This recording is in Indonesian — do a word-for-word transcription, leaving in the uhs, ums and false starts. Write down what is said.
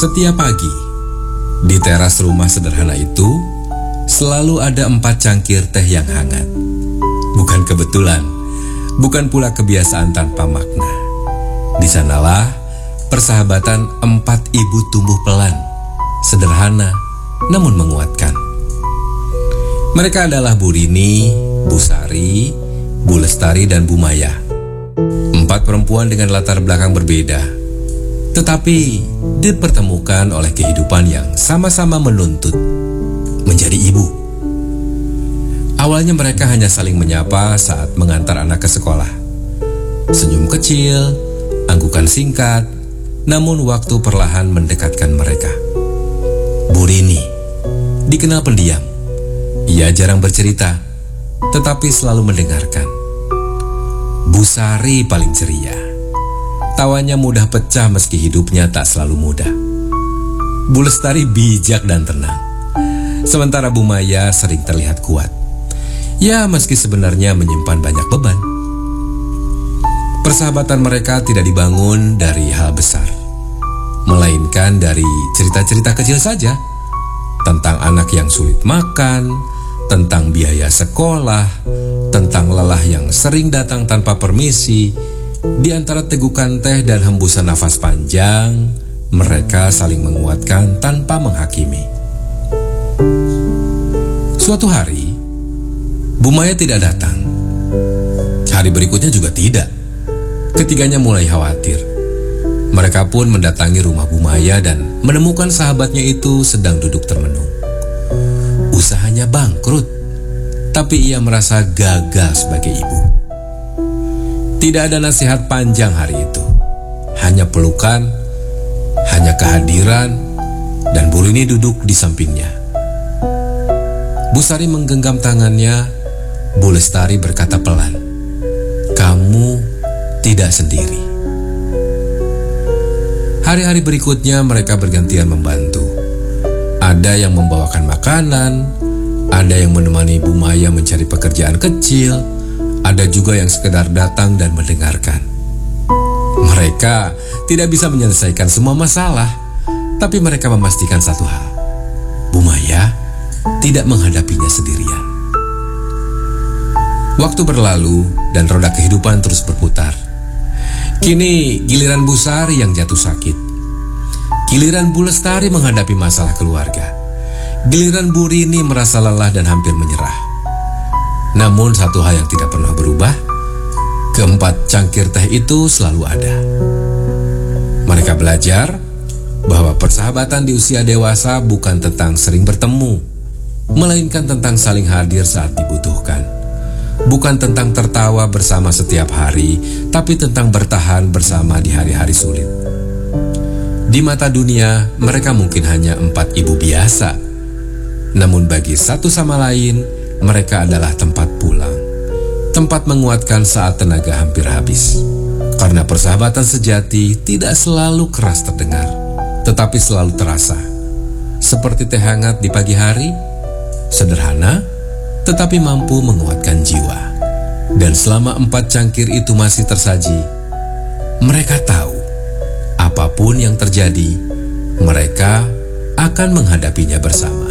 Setiap pagi, di teras rumah sederhana itu, selalu ada empat cangkir teh yang hangat. Bukan kebetulan, bukan pula kebiasaan tanpa makna. Di sanalah persahabatan empat ibu tumbuh pelan, sederhana namun menguatkan. Mereka adalah Bu Rini, Bu Sari, Bu Lestari, dan Bu Maya. Empat perempuan dengan latar belakang berbeda, tetapi dipertemukan oleh kehidupan yang sama-sama menuntut menjadi ibu. Awalnya mereka hanya saling menyapa saat mengantar anak ke sekolah. Senyum kecil, anggukan singkat, namun waktu perlahan mendekatkan mereka. Bu Rini dikenal pendiam. Ia jarang bercerita, tetapi selalu mendengarkan. Bu Sari paling ceria. Tawanya mudah pecah meski hidupnya tak selalu mudah. Bu Lestari bijak dan tenang. Sementara Bu Maya sering terlihat kuat. Ya, meski sebenarnya menyimpan banyak beban. Persahabatan mereka tidak dibangun dari hal besar, melainkan dari cerita-cerita kecil saja. Tentang anak yang sulit makan, tentang biaya sekolah, tentang lelah yang sering datang tanpa permisi. Di antara tegukan teh dan hembusan nafas panjang, mereka saling menguatkan tanpa menghakimi. Suatu hari, Bu Maya tidak datang. Hari berikutnya juga tidak. Ketiganya mulai khawatir. Mereka pun mendatangi rumah Bu Maya dan menemukan sahabatnya itu sedang duduk termenung. Usahanya bangkrut, tapi ia merasa gagal sebagai ibu. Tidak ada nasihat panjang hari itu. Hanya pelukan, hanya kehadiran, dan Bu Rini duduk di sampingnya. Bu Sari menggenggam tangannya. Bu Lestari berkata pelan, "Kamu tidak sendiri." Hari-hari berikutnya mereka bergantian membantu. Ada yang membawakan makanan, ada yang menemani Bu Maya mencari pekerjaan kecil, ada juga yang sekedar datang dan mendengarkan. Mereka tidak bisa menyelesaikan semua masalah, tapi mereka memastikan satu hal: Bu Maya tidak menghadapinya sendirian. Waktu berlalu dan roda kehidupan terus berputar. Kini giliran Bu Sari yang jatuh sakit. Giliran Bu Lestari menghadapi masalah keluarga. Giliran Bu Rini merasa lelah dan hampir menyerah. Namun satu hal yang tidak pernah berubah, keempat cangkir teh itu selalu ada. Mereka belajar bahwa persahabatan di usia dewasa bukan tentang sering bertemu, melainkan tentang saling hadir saat dibutuhkan. Bukan tentang tertawa bersama setiap hari, tapi tentang bertahan bersama di hari-hari sulit. Di mata dunia, mereka mungkin hanya empat ibu biasa. Namun bagi satu sama lain, mereka adalah tempat pulang. Tempat menguatkan saat tenaga hampir habis. Karena persahabatan sejati tidak selalu keras terdengar, tetapi selalu terasa. Seperti teh hangat di pagi hari, sederhana, tetapi mampu menguatkan jiwa. Dan selama empat cangkir itu masih tersaji, mereka tahu apapun yang terjadi, mereka akan menghadapinya bersama.